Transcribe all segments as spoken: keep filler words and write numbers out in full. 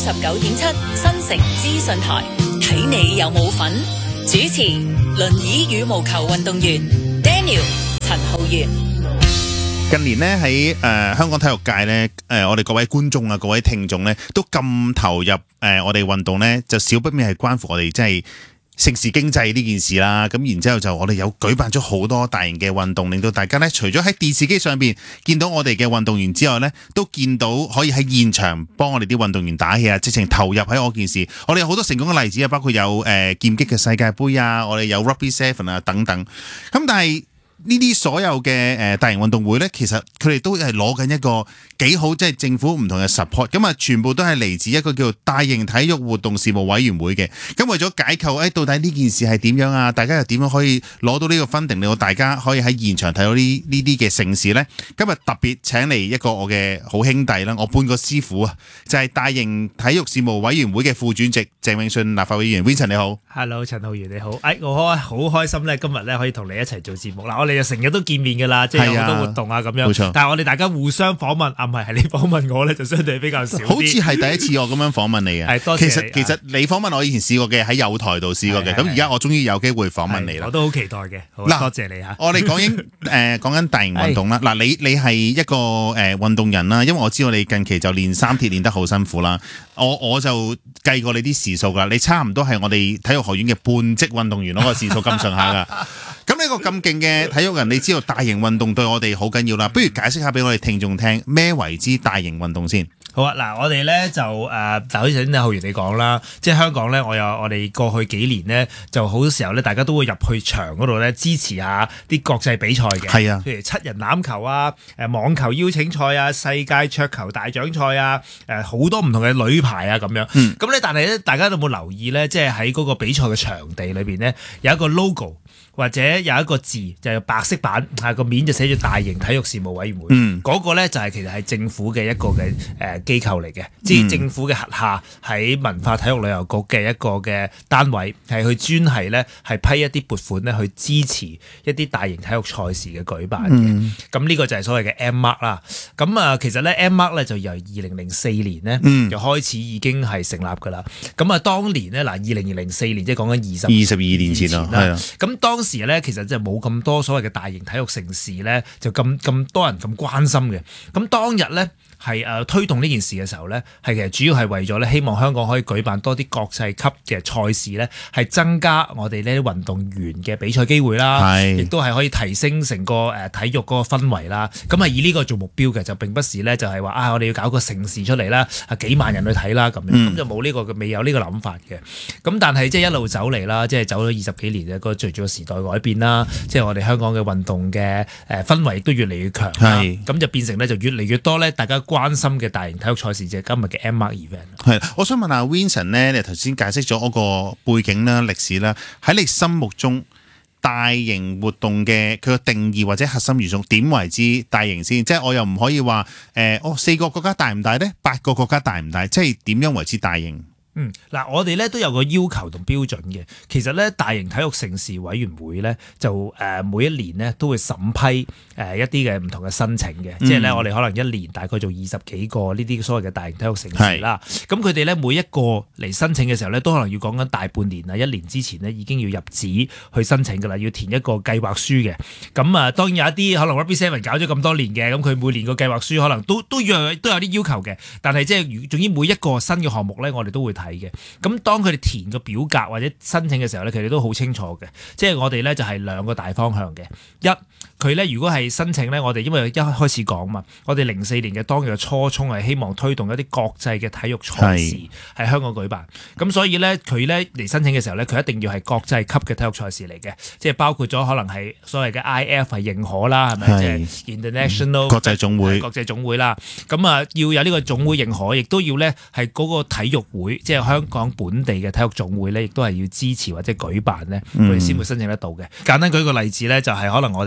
十九點七新城資訊台，睇你有冇份。主持輪椅羽毛球運動員 Daniel 陳浩源。 近年咧喺誒香港體育界咧，誒、呃、我哋各位觀眾啊、各位聽眾咧，都咁投入誒、呃、我哋運動咧，就少不免係關乎我哋即係城市經濟呢件事啦。咁然之後就我哋有舉辦咗好多大型嘅運動，令到大家咧除咗喺電視機上邊見到我哋嘅運動員之外咧，都見到可以喺現場幫我哋啲運動員打氣啊，直情投入喺嗰件事。我哋有好多成功嘅例子啊，包括有誒、呃、劍擊嘅世界盃啊，我哋有 Rugby Seven 啊等等。咁但係呢啲所有嘅誒大型運動會呢，其實佢哋都係攞緊一個幾好，即係政府唔同嘅 support，咁啊全部都係嚟自一個叫做大型體育活動事務委員會嘅。咁為咗解構誒到底呢件事係點樣啊，大家又點樣可以攞到呢個 funding，令到大家可以喺現場睇到呢呢啲嘅盛事呢？今日特別請嚟一個我嘅好兄弟啦，我半個師傅啊，就係大型體育事務委員會嘅副主席鄭泳舜立法會議員 Vincent 你好。 Hello 陳浩源你好，誒我好開心咧，今日咧可以同你一齊做節目啦。我哋就成日都見面噶啦，即係有好多活動啊咁樣。冇錯。但係我哋大家互相訪問，啊唔係係你訪問我咧，就相對比較少啲。 好似係第一次我咁樣訪問你嘅。係多謝你。其實其實你訪問我以前試過嘅，喺友台度試過嘅。咁而家我終於有機會訪問你啦。 我都好期待嘅。嗱，多謝你嚇。 我哋講緊誒講緊大型運動啦。嗱，你你係一個誒運動人啦，因為我知道你近期就練三鐵練得好辛苦啦。我我就計過你啲時數㗎，你差唔多係我哋體育學院嘅半職運動員嗰個時數咁上下㗎。咁呢個咁勁嘅體育人，你知道大型運動對我哋好緊要啦。不如解釋下俾我哋聽眾聽咩為之大型運動先？ 好啊，嗱，我哋咧就誒，嗱，好似頭先阿浩源你講啦，即係香港咧，我有我哋過去幾年咧，就好多時候咧，大家都會入去場嗰度咧支持下啲國際比賽嘅。係啊，譬如七人欖球啊、誒網球邀請賽啊、世界桌球大獎賽啊、誒好多唔同嘅女排啊咁樣。嗯。咁咧，但係咧，大家有冇留意咧？即係喺嗰個比賽嘅場地裏邊咧，有一個 logo。或者有一個字就係、是、白色版，係個面就寫住大型體育事務委員會。嗯，嗰個咧就係其實係政府嘅一個嘅誒機構嚟嘅，即係政府嘅轄下喺文化體育旅遊局嘅一個嘅單位，係去專係咧係批一啲撥款咧去支持一啲大型體育賽事嘅舉辦嘅。咁呢、嗯、個就係所謂嘅 M Mark 啦。咁啊，其實咧 M Mark 咧就由二零零四年咧、嗯、就開始已經係成立㗎啦。咁啊，當年咧嗱，二零零四年即係講緊二十二十二年前啦。係啊，咁當時咧，其實就冇咁多所謂嘅大型體育盛事咧，就咁咁多人咁關心嘅。咁當日咧係誒推動呢件事嘅時候咧，係其實主要係為咗咧，希望香港可以舉辦多啲國際級嘅賽事咧，係增加我哋呢啲運動員嘅比賽機會啦，亦都係可以提升成個誒體育嗰個氛圍啦。咁係以呢個做目標嘅，就並不是咧就係話啊，我哋要搞個盛事出嚟啦，啊幾萬人去睇啦咁樣，咁、嗯、就冇呢、這個未有呢個諗法嘅。咁但係即係一路走嚟啦，即係走咗二十幾年嘅個隨住個時代改變啦，即係我哋香港嘅運動嘅誒氛圍都越嚟越強啦，咁就變成咧就越嚟越多咧大家關心嘅大型體育賽事，就係今日嘅 M Mark event。 係，我想問下 Vincent 咧，你頭先解釋咗嗰個背景啦、歷史啦，喺你心目中大型活動嘅佢個定義或者核心元素點為之大型先？即係我又唔可以話誒、呃，哦四個國家大唔大咧？八個國家大唔大？即係點樣為之大型？ 嗯，嗱，我哋咧都有個要求同標準嘅。其實咧，大型體育盛事委員會咧就誒、呃、每一年咧都會審批誒、呃、一啲嘅唔同嘅申請嘅，嗯、即係咧我哋可能一年大概做二十幾個呢啲所謂嘅大型體育盛事啦。咁佢哋咧每一個嚟申請嘅時候咧，都可能要講緊大半年啊，一年之前呢已經要入紙去申請噶啦，要填一個計劃書嘅。咁啊，當然有一啲可能 Rugby Seven 搞咗咁多年嘅，咁佢每年個計劃書可能都都要都有啲要求嘅。但係即係總之每一個新嘅項目咧，我哋都會睇嘅。咁當佢哋填個表格或者申請嘅時候咧，佢哋都好清楚嘅。即係我哋咧就係兩個大方向嘅。一，佢咧如果係申請咧，我哋因為一開始講嘛，我哋零四年嘅當日嘅初衷係希望推動一啲國際嘅體育賽事喺香港舉辦。咁所以咧佢咧嚟申請嘅時候咧，佢一定要係國際級嘅體育賽事嚟嘅，即係包括咗可能係所謂嘅 I F 係認可啦，係咪？即係 International、嗯、國際總會國際總會啦。咁啊要有呢個總會認可，亦都要咧係嗰個體育會，即係香港本地嘅體育總會咧，亦都係要支持或者舉辦咧，我哋先會申請得到嘅。簡單舉個例子咧，就係可能我哋嘅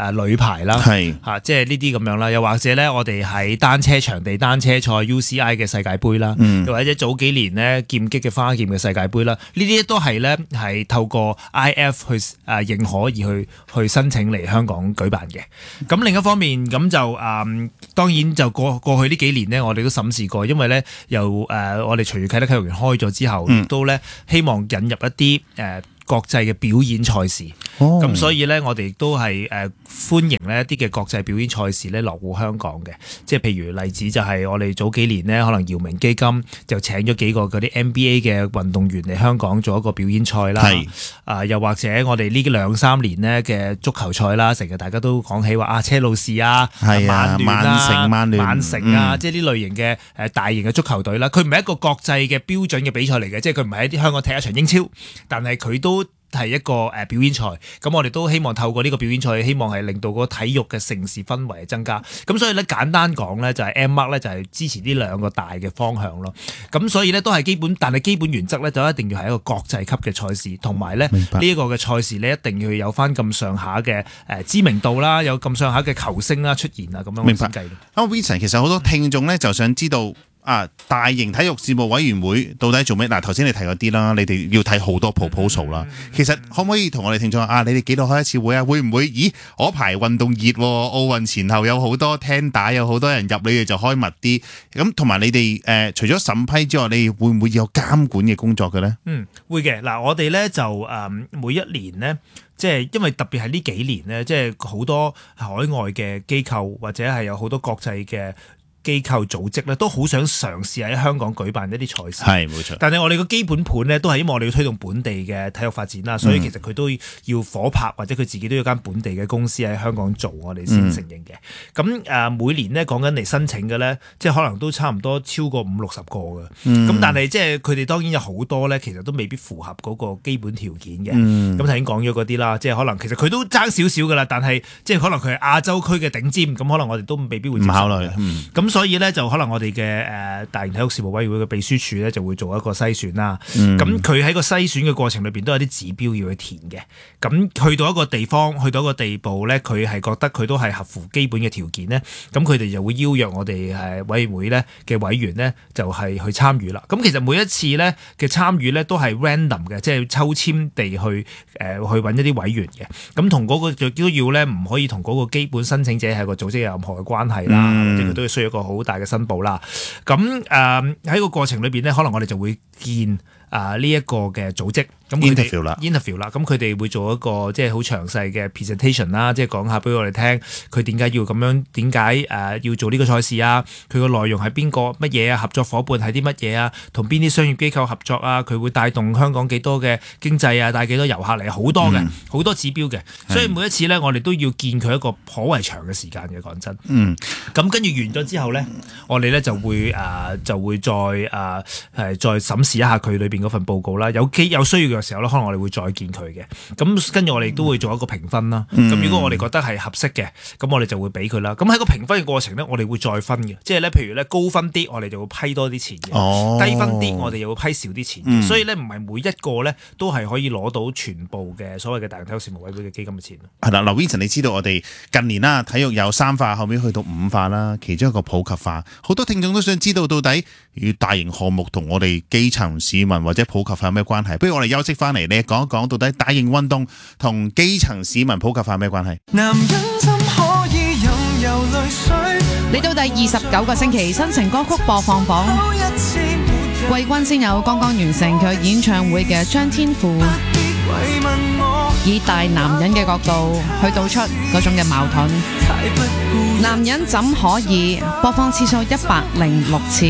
誒女排啦， 係嚇，即係呢啲咁樣啦。又或者咧，我哋喺單車場地單車賽 U C I 嘅世界盃啦， 嗯又或者早幾年呢劍擊嘅花劍嘅世界盃啦，呢啲都係咧係透過 I F 去誒認可而去去申請嚟香港舉辦嘅。咁另一方面咁就誒、嗯、當然就過過去呢幾年呢，我哋都審視過，因為咧由誒、呃、我哋隨住啟德體育園開咗之後，亦、嗯、都咧希望引入一啲誒。呃國際嘅表演賽事，咁、哦、所以咧，我哋亦都係誒歡迎呢一啲嘅國際表演賽事咧落戶香港嘅，即係譬如例子就係我哋早幾年呢，可能姚明基金就請咗幾個嗰啲 N B A 嘅運動員嚟香港做一個表演賽啦，啊、呃、又或者我哋呢兩三年呢嘅足球賽啦，成日大家都講起話啊車路士啊、 係啊、曼聯啊、曼城、曼聯、 曼城啊，嗯、即係呢類型嘅誒大型嘅足球隊啦，佢唔係一個國際嘅標準嘅比賽嚟嘅，即係佢唔係喺啲香港踢一場英超，但係佢都係一個誒表演賽，咁我哋都希望透過呢個表演賽，希望係令到個體育嘅城市氛圍增加。咁所以咧簡單講咧，就係 M Mark 咧就係支持呢兩個大嘅方向咯。咁所以咧都係基本，但係基本原則咧就一定要係一個國際級嘅賽事，同埋咧呢一個嘅賽事咧一定要有翻咁上下嘅誒知名度啦，有咁上下嘅球星啦出現啊，咁樣明白計。 啊 Vincent 其實好多聽眾咧就想知道。啊！大型體育事務委員會到底做咩？嗱，頭先你提嗰啲啦，你哋要睇好多 proposal 啦。其實可唔可以同我哋聽眾啊？你哋幾度開一次會啊？會唔會？咦，我排運動熱喎，奧運前後有好多聽打，有好多人入，你哋就開密啲。咁同埋你哋誒、呃，除咗審批之外，你哋會唔會有監管嘅工作嘅咧？嗯， 會嘅。嗱，我哋咧就誒、呃、每一年呢，即係因為特別係呢幾年呢，即係好多海外嘅機構或者係有好多國際嘅機構組織咧都好想嘗試喺香港舉辦一啲賽事， 係冇錯。 但係我哋個基本盤咧都係因為我哋要推動本地嘅體育發展啦，所以其實佢都要夥拍或者佢自己都要間本地嘅公司喺香港做，我哋先承認嘅。咁誒、呃、每年咧講緊嚟申請嘅咧，即係可能都差唔多超過五六十個嘅。咁、嗯、但係即係佢哋當然有好多咧，其實都未必符合嗰個基本條件嘅。咁頭先講咗嗰啲啦，即係可能其實佢都爭少少噶啦，但係即係可能佢係亞洲區嘅頂尖，咁可能我哋都未必會接受。唔考慮。咁、嗯、所以咧就可能我哋嘅誒大型體育事務委員會嘅秘書處咧就會做一個篩選啦。咁佢喺個篩選嘅過程裏邊都有啲指標要去填嘅。咁去到一個地方，去到一個地步咧，佢係覺得佢都係合乎基本嘅條件咧，咁佢哋就會邀約我哋誒委員會咧嘅委員咧就係去參與啦。咁其實每一次咧嘅參與咧都係 random 嘅，即係抽籤地去誒、呃、去揾一啲委員嘅。咁同嗰個都要咧唔可以同嗰個基本申請者係個組織有任何嘅關係啦，嗯、或者佢都要需要一個好大嘅申報啦。咁誒喺個過程裏邊咧，可能我哋就會見啊呢一個嘅組織。咁 interview 啦 ，interview 啦，咁佢哋會做一個即係好詳細嘅 presentation 啦，即係講下俾我哋聽，佢點解要咁樣，點解誒要做呢個賽事啊？佢個內容係邊個乜嘢啊？合作伙伴係啲乜嘢啊？同邊啲商業機構合作啊？佢會帶動香港幾多嘅經濟啊？帶幾多遊客嚟？好多嘅，好、嗯、多指標嘅，所以每一次咧，我哋都要見佢一個頗為長嘅時間嘅。講真，嗯，咁跟住完咗之後咧，我哋咧就會誒、呃、就會再誒係、呃、再審視一下佢裏邊嗰份報告啦。有機有需要嘅時候咧，可能我哋會再見佢嘅。咁跟住我哋都會做一個評分啦。咁、嗯、如果我哋覺得係合適嘅，咁我哋就會俾佢啦。咁喺個評分嘅過程咧，我哋會再分嘅。即係咧，譬如咧高分啲，我哋就會批多啲錢嘅；哦、低分啲，我哋又會批少啲錢、嗯。所以咧，唔係每一個咧都係可以攞到全部嘅所謂嘅大型體育事務委員會嘅基金嘅錢。係啦，劉 Vincent，你知道我哋近年啦，體育有三化，後面去到五化啦，其中一個普及化，好多聽眾都想知道到底與大型項目同我哋基層市民或者普及化有咩關係？不如我哋休息翻嚟，你講一講到底大型運動同基層市民普及化有咩關係？男人怎可以任由淚水？嚟到第二十九個星期新城歌曲播放榜，季軍先有剛剛完成佢演唱會嘅張天賦，以大男人嘅角度去道出嗰種嘅矛盾。男人怎可以播放次數一百零六次。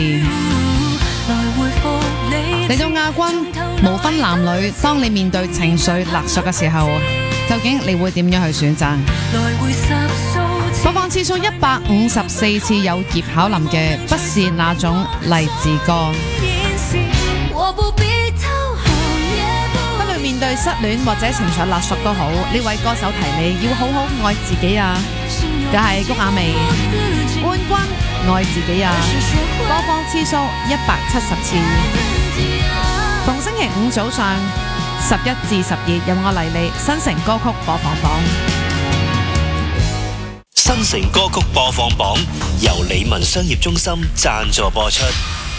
嚟到亞軍，無分男女，當你面對情緒勒索嘅時候，究竟你會點樣去選擇？播放次數一百五十四次有葉巧琳嘅《不是那種勵志歌》。不論面對失戀或者情緒勒索都好，呢位歌手提你要好好愛自己啊！就係谷婭溦冠軍愛自己啊！播放次數一百七十次。逢星期五早上十一至十二，有我黎莉新城歌曲播放榜。 新城歌曲播放榜由理文商業中心贊助播出。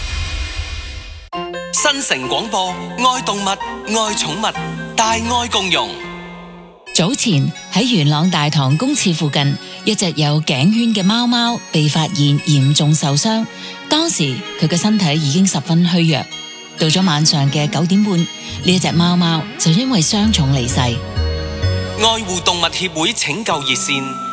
新城廣播，愛動物，愛寵物，大愛共融。 早前喺元朗大棠公廁附近，一隻有頸圈嘅貓貓被發現嚴重受傷，當時佢嘅身體已經十分虛弱。到咗晚上嘅九點半，呢一隻貓貓就因為傷重離世。 愛護動物協會拯救熱線